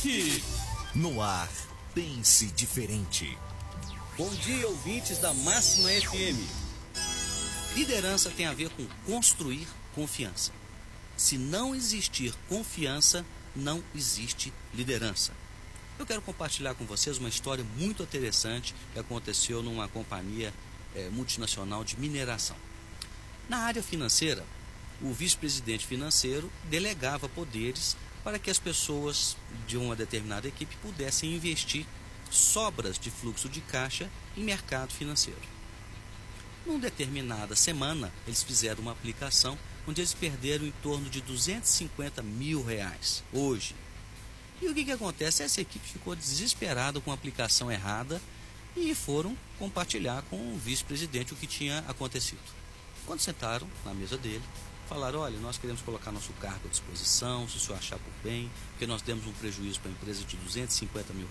No ar, pense diferente. Bom dia, ouvintes da Máxima FM. Liderança tem a ver com construir confiança. Se não existir confiança, não existe liderança. Eu quero compartilhar com vocês uma história muito interessante que aconteceu numa companhia multinacional de mineração. Na área financeira, o vice-presidente financeiro delegava poderes para que as pessoas de uma determinada equipe pudessem investir sobras de fluxo de caixa em mercado financeiro. Numa determinada semana, eles fizeram uma aplicação onde eles perderam em torno de R$250 mil hoje. E o que acontece? Essa equipe ficou desesperada com a aplicação errada e foram compartilhar com o vice-presidente o que tinha acontecido. Quando sentaram na mesa dele, falaram: olha, nós queremos colocar nosso cargo à disposição, se o senhor achar por bem, porque nós demos um prejuízo para a empresa de R$250 mil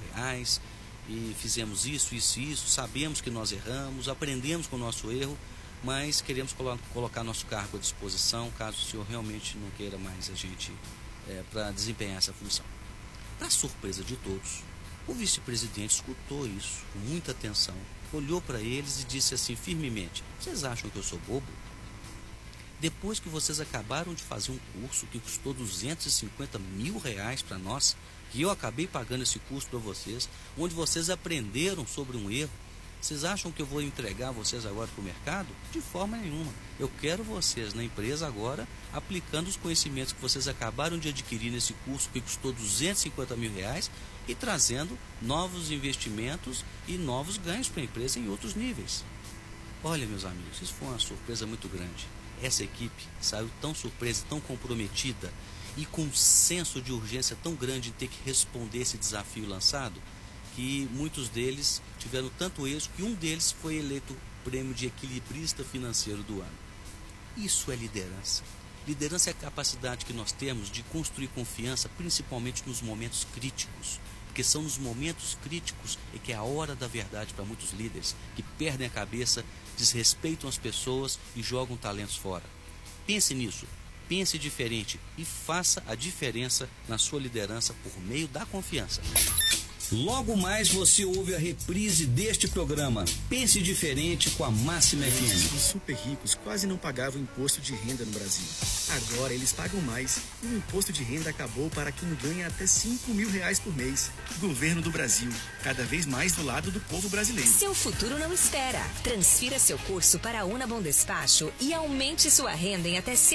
e fizemos isso, sabemos que nós erramos, aprendemos com o nosso erro, mas queremos colocar nosso cargo à disposição, caso o senhor realmente não queira mais a gente para desempenhar essa função. Para surpresa de todos, o vice-presidente escutou isso com muita atenção, olhou para eles e disse assim firmemente: vocês acham que eu sou bobo? Depois que vocês acabaram de fazer um curso que custou R$250 mil para nós, que eu acabei pagando esse curso para vocês, onde vocês aprenderam sobre um erro, vocês acham que eu vou entregar vocês agora para o mercado? De forma nenhuma. Eu quero vocês na empresa agora aplicando os conhecimentos que vocês acabaram de adquirir nesse curso que custou R$250 mil e trazendo novos investimentos e novos ganhos para a empresa em outros níveis. Olha, meus amigos, isso foi uma surpresa muito grande. Essa equipe saiu tão surpresa, tão comprometida e com um senso de urgência tão grande em ter que responder esse desafio lançado, que muitos deles tiveram tanto êxito que um deles foi eleito prêmio de equilibrista financeiro do ano. Isso é liderança. Liderança é a capacidade que nós temos de construir confiança, principalmente nos momentos críticos, porque são nos momentos críticos que é a hora da verdade para muitos líderes que perdem a cabeça, desrespeitam as pessoas e jogam talentos fora. Pense nisso, pense diferente e faça a diferença na sua liderança por meio da confiança. Logo mais você ouve a reprise deste programa. Pense diferente com a Máxima FM. Os super ricos quase não pagavam imposto de renda no Brasil. Agora eles pagam mais e o imposto de renda acabou para quem ganha até R$5 mil por mês. Governo do Brasil, cada vez mais do lado do povo brasileiro. Seu futuro não espera. Transfira seu curso para a Unabom Despacho e aumente sua renda em até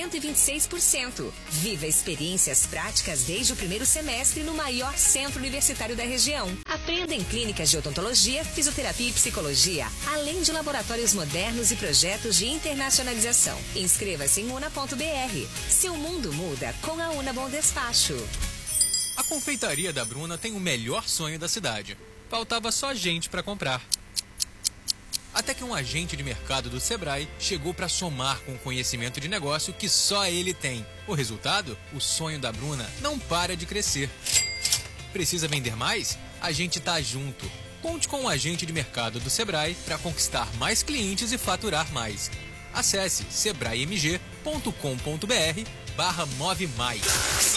126%. Viva experiências práticas desde o primeiro semestre no maior centro universitário da região. Aprenda em clínicas de odontologia, fisioterapia e psicologia, além de laboratórios modernos e projetos de internacionalização. Inscreva-se em una.br. Seu mundo muda com a Unabom Despacho. A confeitaria da Bruna tem o melhor sonho da cidade. Faltava só gente para comprar. Até que um agente de mercado do Sebrae chegou para somar com o conhecimento de negócio que só ele tem. O resultado? O sonho da Bruna não para de crescer. Precisa vender mais? A gente tá junto. Conte com um agente de mercado do Sebrae para conquistar mais clientes e faturar mais. Acesse sebraemg.com.br/move mais.